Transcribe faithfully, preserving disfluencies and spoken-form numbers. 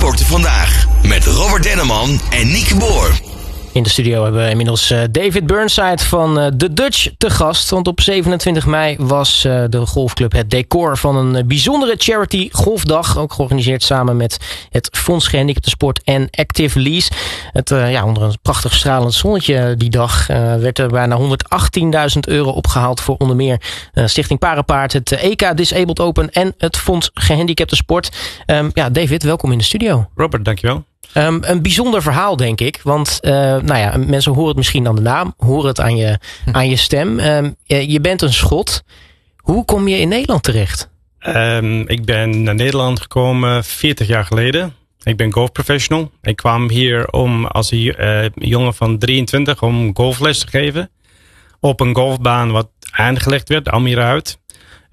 Sporten Vandaag met Robert Denneman en Nieke Boer. In de studio hebben we inmiddels uh, David Burnside van uh, The Dutch te gast. Want op zevenentwintig mei was uh, de golfclub het decor van een uh, bijzondere charity golfdag. Ook georganiseerd samen met het Fonds Gehandicapten Sport en Active Lease. Het, uh, ja, onder een prachtig stralend zonnetje die dag uh, werd er bijna honderdachttienduizend euro opgehaald voor onder meer uh, Stichting Parapaard, het uh, E K Disabled Open en het Fonds Gehandicapten Sport. Um, ja, David, welkom in de studio. Robert, dankjewel. Um, een bijzonder verhaal, denk ik. Want uh, nou ja, mensen horen het misschien aan de naam, horen het aan je, aan je stem. Um, je bent een Schot. Hoe kom je in Nederland terecht? Um, ik ben naar Nederland gekomen veertig jaar geleden. Ik ben golfprofessional. Ik kwam hier om als een uh, jongen van drieëntwintig om golfles te geven. Op een golfbaan wat aangelegd werd, Almere uit.